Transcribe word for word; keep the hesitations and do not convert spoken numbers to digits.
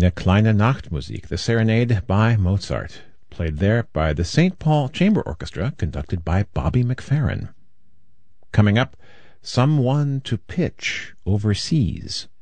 Eine kleine Nachtmusik, the Serenade by Mozart, played there by the Saint Paul Chamber Orchestra, conducted by Bobby McFerrin. Coming up, Someone to Pitch Overseas.